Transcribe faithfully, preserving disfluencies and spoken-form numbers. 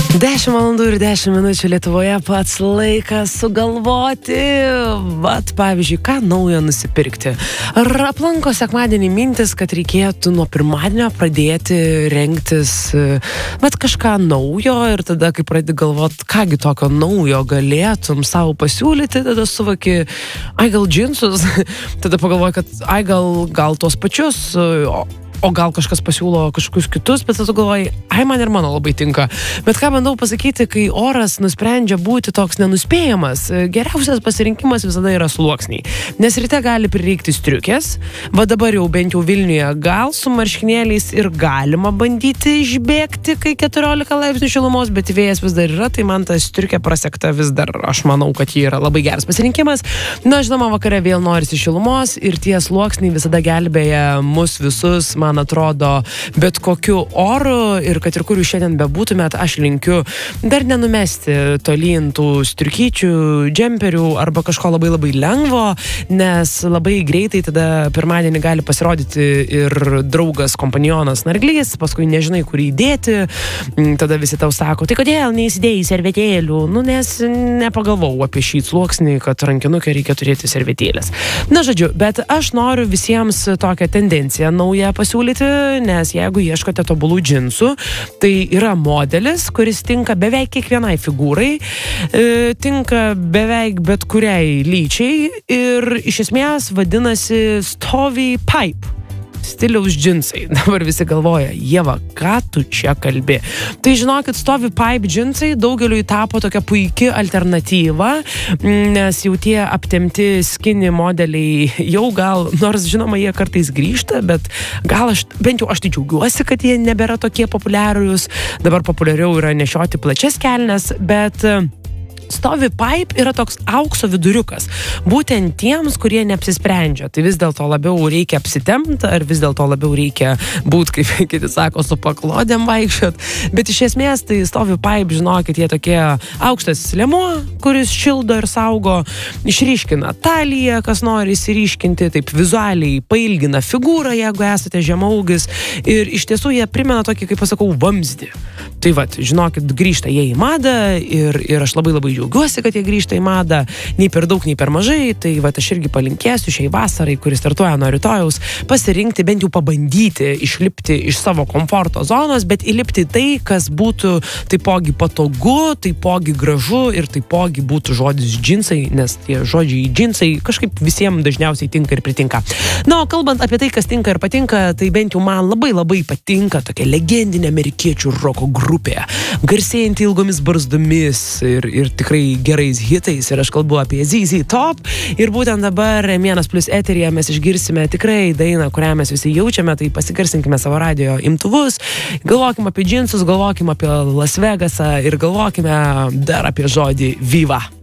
dešimt valandų ir dešimt minučių Lietuvoje pats laikas sugalvoti, vat, pavyzdžiui, ką naujo nusipirkti. Ar aplanko sekmadienį mintis, kad reikėtų nuo pirmadienio pradėti rengtis, vat, kažką naujo ir tada, kai pradedi galvot, kągi tokio naujo galėtum savo pasiūlyti, tada suvaki, ai gal džinsus, tada pagalvoji, kad ai gal, gal tos pačius, o o gal kažkas pasiūlo kažkokius kitus, bet tada galvoji, ai man ir mano labai tinka. Bet ką bandau pasakyti, kai oras nusprendžia būti toks nenuspėjamas, geriausias pasirinkimas visada yra sluoksniai. Nes ryte gali prireikti striukės, va dabar jau bent jau Vilniuje gal su marškinėliais ir galima bandyti išbėgti, kai keturiolika laipsnių šilumos, bet vėjas vis dar yra, tai man ta striukė prasekta vis dar, aš manau, kad ji yra labai geras pasirinkimas. Na, žinoma, vakare vėl norisi šilumos ir tie sluoksniai visada gelbėja mus visus, man atrodo, bet kokiu oru ir kad ir kur jūs šiandien bebūtumėt, aš linkiu dar nenumesti tolyn tų striukyčių, džemperių arba kažko labai labai lengvo, nes labai greitai tada pirmadienį gali pasirodyti ir draugas, kompanionas narglys, paskui nežinai, kur įdėti, tada visi tau sako, tai kodėl neįsidėjai servetėlių? Nu, nes nepagalvau apie šį sluoksnį, kad rankinukę reikia turėti servetėlės. Na, žodžiu, bet aš noriu visiems tokią tendenciją naują pasiūlyti, nes jeigu ieškote tobulų džinsų, tai yra modelis, kuris tinka beveik kiekvienai figūrai, e, tinka beveik bet kuriai lyčiai ir iš esmės vadinasi Stovy Pipe stiliaus džinsai. Dabar visi galvoja, Ieva, ką tu čia kalbi? Tai žinokit, Stovy Pipe džinsai daugeliui tapo tokia puiki alternatyva, nes jau tie aptemti skinny modeliai jau gal, nors žinoma, jie kartais grįžta, bet gal aš, bent jau aš tai džiaugiuosi, kad jie nebėra tokie populiarūs. Dabar populiariau yra nešioti plačias kelnes, bet Stovy Pipe yra toks aukso viduriukas. Būtent tiems, kurie neapsisprendžia. Tai vis dėlto labiau reikia apsitemti, ar vis dėlto labiau reikia būt, kaip kiti sako, su paklodėm vaikščiot. Bet iš esmės tai Stovy Pipe, žinokit, jie tokie aukštas liemuo, kuris šildo ir saugo, išryškina taliją, kas nori įsiryškinti, taip vizualiai pailgina figūrą, jeigu esate žemaugis. Ir iš tiesų jie primena tokį, kaip pasakau, vamzdį. Tai vat, žinokit, grįžta jie į madą ir, ir aš labai labai džiaugiuosi, kad jie grįžta į madą, nei per daug, nei per mažai, tai va, aš irgi palinkėsiu šiai vasarai, kuris startuoja nuo rytojaus, pasirinkti, bent jau pabandyti išlipti iš savo komforto zonos, bet įlipti tai, kas būtų taipogi patogu, taipogi gražu ir taipogi būtų žodis džinsai, nes tie žodžiai džinsai kažkaip visiems dažniausiai tinka ir pritinka. Na, o kalbant apie tai, kas tinka ir patinka, tai bent jau man labai labai patinka tokia legendinė amerikiečių roko grupė, garsėjanti ilgomis barzdomis ir, ir tikrai gerais hitais, ir aš kalbu apie Z Z Top, ir būtent dabar Vienas Plus eteryje mes išgirsime tikrai dainą, kurią mes visi jaučiame, tai pasigarsinkime savo radio imtuvus, galvokime apie džinsus, galvokime apie Las Vegasą ir galvokime dar apie žodį Viva.